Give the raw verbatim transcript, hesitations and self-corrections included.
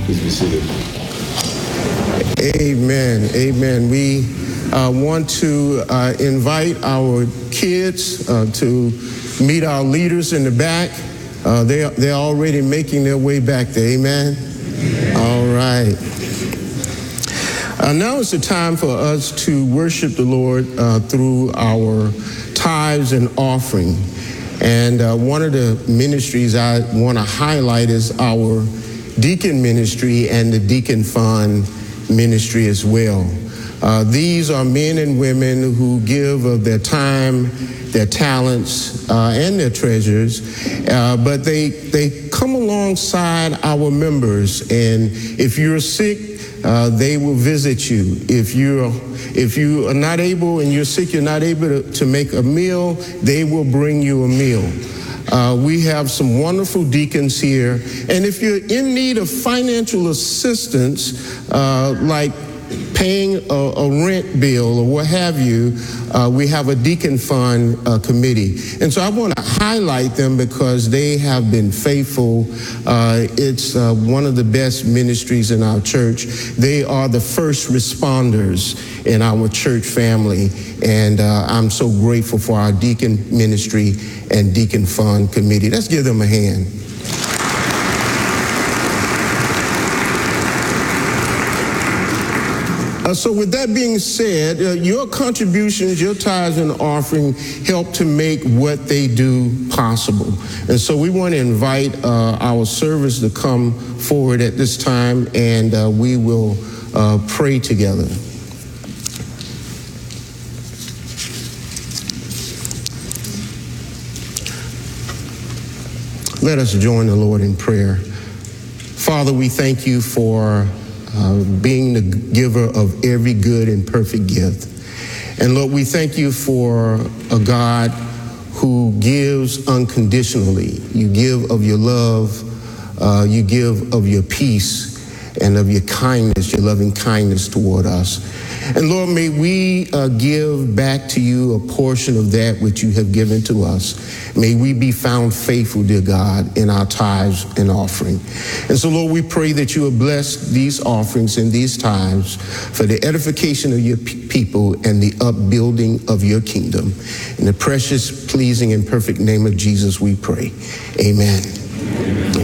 Please be seated. Amen. Amen. We uh, want to uh, invite our kids uh, to meet our leaders in the back. Uh, they, they're already making their way back there. Amen. Amen. All right. Uh, now is the time for us to worship the Lord uh, through our tithes and offering. And uh, one of the ministries I want to highlight is our deacon ministry and the deacon fund ministry as well. Uh, these are men and women who give of their time, their talents, uh, and their treasures, uh, but they they come alongside our members. And if you're sick, uh, they will visit you. If you're if you are not able and you're sick, you're not able to, to make a meal, they will bring you a meal. Uh, we have some wonderful deacons here. And if you're in need of financial assistance, uh, like paying a, a rent bill or what have you, uh, we have a deacon fund uh, committee. And so I want to highlight them because they have been faithful. Uh, it's uh, one of the best ministries in our church. They are the first responders in our church family. And uh, I'm so grateful for our deacon ministry and deacon fund committee. Let's give them a hand. Uh, so with that being said, uh, your contributions, your tithes and offering help to make what they do possible. And so we want to invite uh, our servers to come forward at this time, and uh, we will uh, pray together. Let us join the Lord in prayer. Father, we thank you for uh, being the giver of every good and perfect gift. And Lord, we thank you for a God who gives unconditionally. You give of your love, uh, you give of your peace and of your kindness, your loving kindness toward us. And Lord, may we uh, give back to you a portion of that which you have given to us. May we be found faithful, dear God, in our tithes and offering. And so, Lord, we pray that you will bless these offerings and these tithes for the edification of your pe- people and the upbuilding of your kingdom. In the precious, pleasing, and perfect name of Jesus, we pray. Amen. Amen.